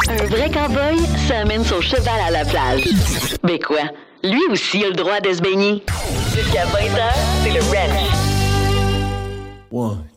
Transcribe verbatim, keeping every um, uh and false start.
Un vrai cow-boy, ça amène son cheval à la plage. Mais quoi? Lui aussi a le droit de se baigner. Jusqu'à vingt heures.